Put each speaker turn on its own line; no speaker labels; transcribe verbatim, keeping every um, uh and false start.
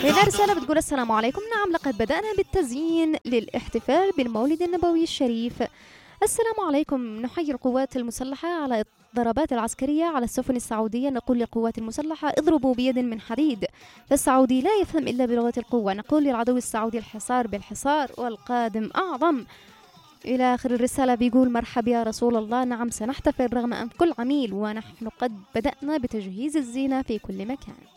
هنا رسالة بتقول السلام عليكم. نعم لقد بدأنا بالتزيين للاحتفال بالمولد النبوي الشريف. السلام عليكم. نحيي القوات المسلحة على الضربات العسكرية على السفن السعودية. نقول للقوات المسلحة اضربوا بيد من حديد، فالسعودي لا يفهم إلا بلغة القوة. نقول للعدو السعودي الحصار بالحصار والقادم أعظم. إلى آخر الرسالة بيقول مرحبا يا رسول الله. نعم سنحتفل رغم أن كل عميل، ونحن قد بدأنا بتجهيز الزينة في كل مكان.